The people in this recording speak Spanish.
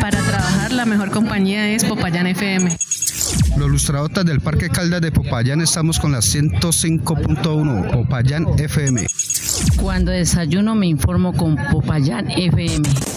Para trabajar la mejor compañía es Popayán FM. Los lustradotas del Parque Caldas de Popayán estamos con la 105.1 Popayán FM. Cuando desayuno me informo con Popayán FM.